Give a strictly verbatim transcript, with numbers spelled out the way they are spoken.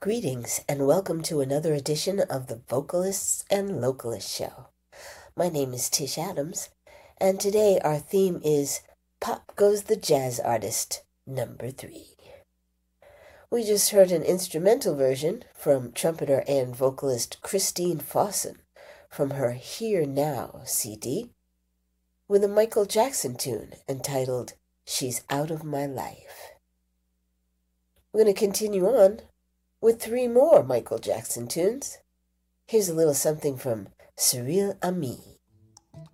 Greetings and welcome to another edition of the Vocalists and Localists Show. My name is Tish Adams, and today our theme is Pop Goes the Jazz Artist, number three. We just heard an instrumental version from trumpeter and vocalist Christine Fossen from her Here Now C D with a Michael Jackson tune entitled She's Out of My Life. We're going to continue on with three more Michael Jackson tunes. Here's a little something from Cyril Ami.